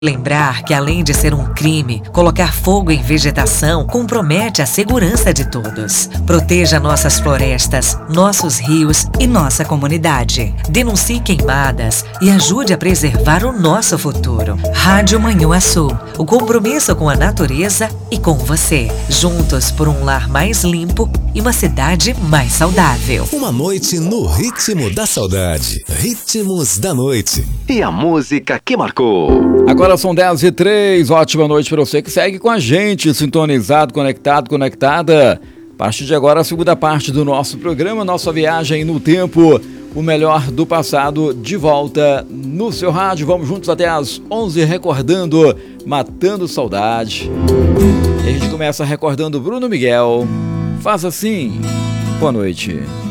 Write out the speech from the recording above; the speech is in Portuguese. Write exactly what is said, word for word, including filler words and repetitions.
Lembrar que, além de ser um crime, colocar fogo em vegetação compromete a segurança de todos. Proteja nossas florestas, nossos rios e nossa comunidade. Denuncie queimadas e ajude a preservar o nosso futuro. Rádio Manhuaçu, o compromisso com a natureza e com você. Juntos por um lar mais limpo e uma cidade mais saudável. Uma noite no ritmo da saudade. Ritmos da noite. E a música que marcou. Agora são dez e três, ótima noite para você que segue com a gente, sintonizado, conectado, conectada. A partir de agora, a segunda parte do nosso programa, nossa viagem no tempo, o melhor do passado, de volta no seu rádio. Vamos juntos até às onze, recordando, matando saudade. E a gente começa recordando Bruno Miguel. Faz assim. Boa noite.